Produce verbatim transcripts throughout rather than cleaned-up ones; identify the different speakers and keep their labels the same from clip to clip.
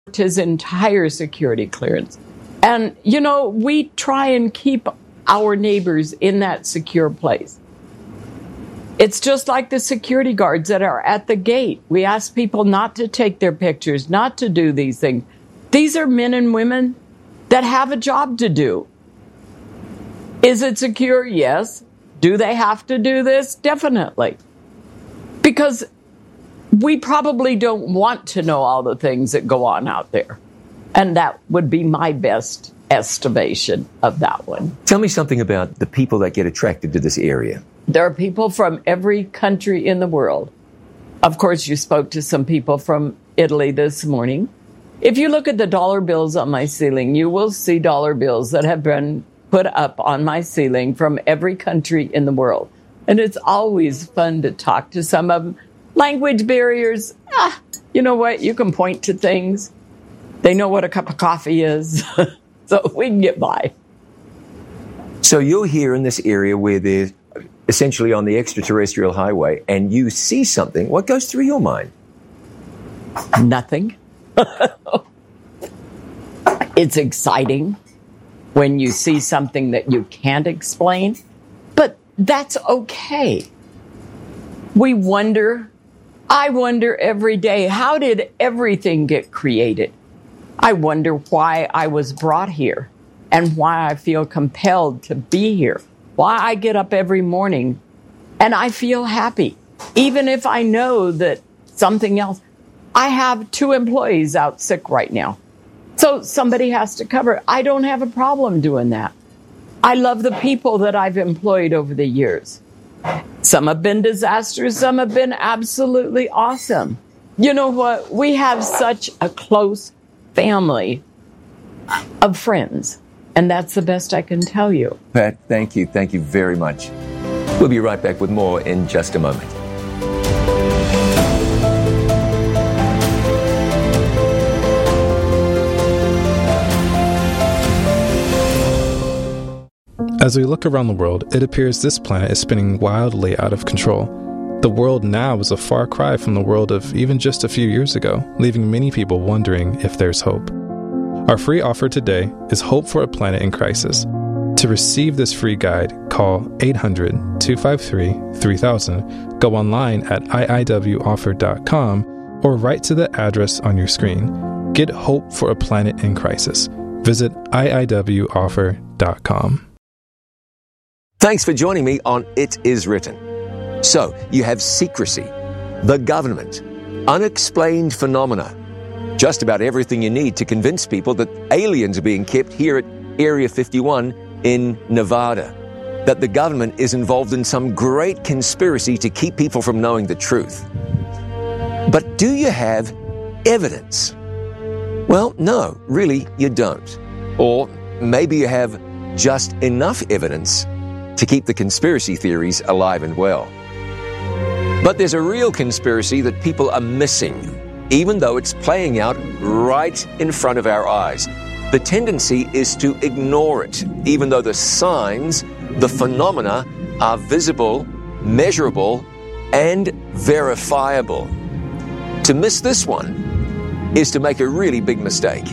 Speaker 1: his entire security clearance. And, you know, we try and keep our neighbors in that secure place. It's just like the security guards that are at the gate. We ask people not to take their pictures, not to do these things. These are men and women that have a job to do. Is it secure? Yes. Do they have to do this? Definitely. Because we probably don't want to know all the things that go on out there. And that would be my best estimation of that one.
Speaker 2: Tell me something about the people that get attracted to this area.
Speaker 1: There are people from every country in the world. Of course, you spoke to some people from Italy this morning. If you look at the dollar bills on my ceiling, you will see dollar bills that have been put up on my ceiling from every country in the world. And it's always fun to talk to some of them. Language barriers, ah, you know what? You can point to things. They know what a cup of coffee is. So we can get by.
Speaker 2: So you're here in this area where they're essentially on the extraterrestrial highway and you see something. What goes through your mind?
Speaker 1: Nothing. It's exciting when you see something that you can't explain, but that's okay. We wonder, I wonder every day, how did everything get created? I wonder why I was brought here and why I feel compelled to be here, why I get up every morning and I feel happy, even if I know that something else. I have two employees out sick right now. So somebody has to cover it. I don't have a problem doing that. I love the people that I've employed over the years. Some have been disasters. Some have been absolutely awesome. You know what? We have such a close family of friends. And that's the best I can tell you.
Speaker 2: Pat, thank you. Thank you very much. We'll be right back with more in just a moment.
Speaker 3: As we look around the world, it appears this planet is spinning wildly out of control. The world now is a far cry from the world of even just a few years ago, leaving many people wondering if there's hope. Our free offer today is Hope for a Planet in Crisis. To receive this free guide, call eight hundred, two five three, three thousand, go online at I I W offer dot com, or write to the address on your screen. Get Hope for a Planet in Crisis. Visit I I W offer dot com.
Speaker 2: Thanks for joining me on It Is Written. So, you have secrecy, the government, unexplained phenomena, just about everything you need to convince people that aliens are being kept here at Area fifty-one in Nevada, that the government is involved in some great conspiracy to keep people from knowing the truth. But do you have evidence? Well, no, really, you don't. Or maybe you have just enough evidence to keep the conspiracy theories alive and well. But there's a real conspiracy that people are missing, even though it's playing out right in front of our eyes. The tendency is to ignore it, even though the signs, the phenomena, are visible, measurable, and verifiable. To miss this one is to make a really big mistake.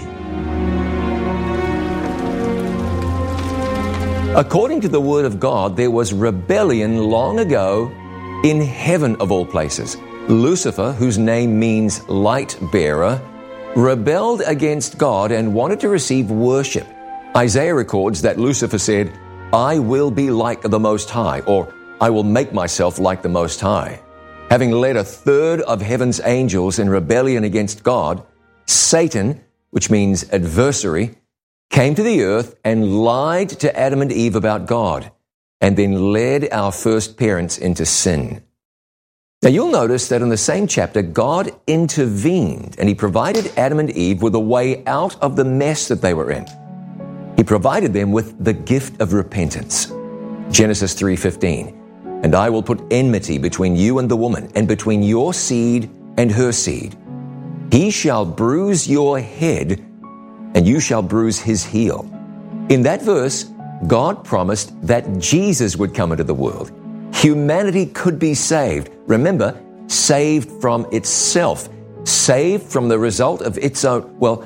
Speaker 2: According to the Word of God, there was rebellion long ago in heaven of all places. Lucifer, whose name means light bearer, rebelled against God and wanted to receive worship. Isaiah records that Lucifer said, I will be like the Most High, or I will make myself like the Most High. Having led a third of heaven's angels in rebellion against God, Satan, which means adversary, came to the earth and lied to Adam and Eve about God, and then led our first parents into sin. Now you'll notice that in the same chapter, God intervened and he provided Adam and Eve with a way out of the mess that they were in. He provided them with the gift of repentance. Genesis three fifteen, and I will put enmity between you and the woman, and between your seed and her seed. He shall bruise your head, and you shall bruise his heel. In that verse, God promised that Jesus would come into the world. Humanity could be saved. Remember, saved from itself, saved from the result of its own, well,